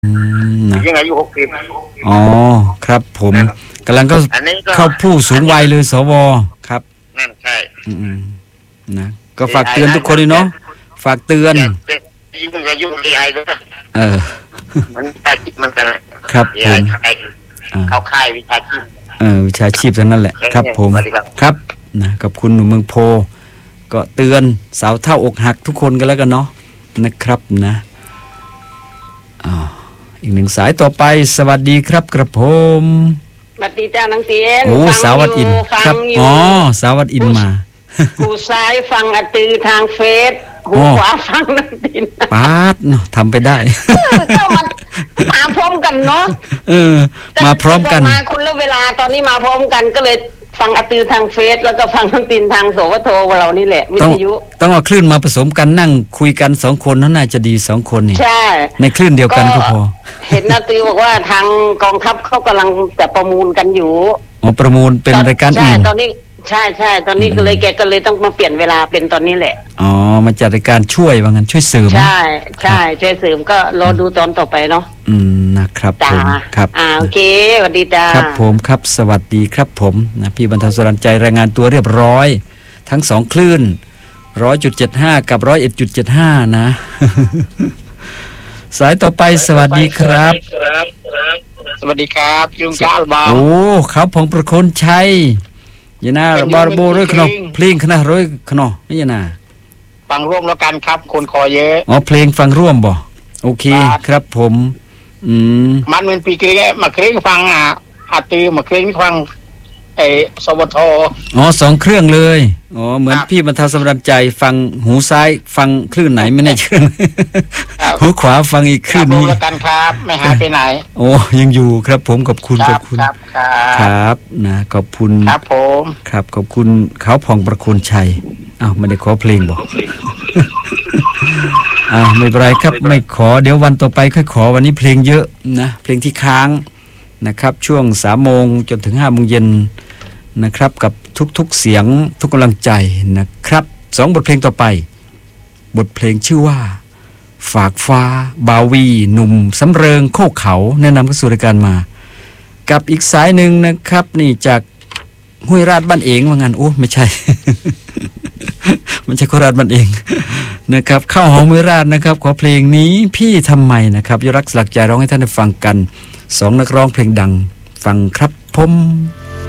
นะยังอายุ60 อ๋อครับผมกำลังก็เข้าผู้สูงวัยเลยสวครับนั่นใช่นะก็ฝากเตือนทุกคนเลยเนาะฝากเตือนยิ่งอายุดีไอด้วยมันอาชีพมันกันครับผมเข้าค่ายวิชาชีพวิชาชีพทั้งนั้นแหละครับผมครับนะกับคุณหนุ่มเมืองโพก็เตือนสาวเท่าอกหักทุกคนกันแล้วกันเนาะนะครับนะอีกหนึ่งสายต่อไปสวัสดีครับกระผมสวัสดีจ้านังเตียนโอ้สาวัดอินครับอ๋อสาวัดอินมาหูซ้ายฟังอตือทางเฟซหูขวาฟังนังเตียนปาดเนาะทำไปได้ก็มาพร้อมกันเนาะมาพร้อมกันมาคนละเวลาตอนนี้มาพร้อมกันก็เลยฟังอตือทางเฟซแล้วก็ฟังนังเตียนทางโสวโทเรานี่แหละวิทยุต้องเอาคลื่นมาผสมกันนั่งคุยกัน2 คนน่าจะดี2 คนนี่ใช่ในคลื่นเดียวกันก็พอเห็นอตือบอกว่าทางกองทัพเขากำลังจะประมูลกันอยู่ประมูลเป็นรายการอื่นตอนนี้ใช่ตอนนี้ก็เลยแกก็เลยต้องมาเปลี่ยนเวลาเป็นตอนนี้แหละมาจัดรายการช่วยว่างั้นช่วยเสริมใช่ช่วยเสริมก็รอดูตอนต่อไปเนาะนะครับผมครับโอเคสวัสดีจ้าครับผมครับสวัสดีครับผมนะพี่บรรเทาสรัญใจรายงานตัวเรียบร้อยทั้ง2 คลื่น 100.75 กับ 101.75 นะสายต่อไปสวัสดีครับสวัสดีครับยุงกาลบาโอ้เขาผงประคนชัยยานาบาร์โบร้อยขนมเพลงขนาดร้อยขนมนี่ยานาฟังร่วมแล้วกันครับคนคอเยอะเพลงฟังร่วมบ่โอเคครับผมมันเป็นปีเกยมาเคร่งฟังอาตือมาเคร่งฟังสวท 2 เครื่องเลยเหมือนพี่บรรเทาสำรัญใจฟังหูซ้ายฟังคลื่นไหนไม่แน่เชื่อหูขวาฟังอีกคลื่นนี้แล้วกันครับไม่หายไปไหนยังอยู่ครับผมขอบคุณครับนะขอบคุณครับผมครับขอบคุณเขาผ่องประโคนชัยไม่ได้ขอเพลงบอกไม่เป็นไรครับไม่ขอเดี๋ยววันต่อไปค่อยขอวันนี้เพลงเยอะนะเพลงที่ค้างนะครับช่วง3 โมงจนถึง5 โมงเย็นนะครับกับทุกเสียงทุกกำลังใจนะครับ2 บทเพลงต่อไปบทเพลงชื่อว่าฝากฟ้าบาวีหนุ่มสำเริงโคกเขาแนะนำเข้าสู่รายการมากับอีกสายหนึ่งนะครับนี่จากห้วยราชบ้านเองว่างั้นไม่ใช่ มันใช่โคราชบ้านเองนะครับเข้าหอมห้วยราชนะครับขอเพลงนี้พี่ทำไมนะครับยรักสลักใจร้องให้ท่านได้ฟังกัน2 นักร้องเพลงดังฟังครับผม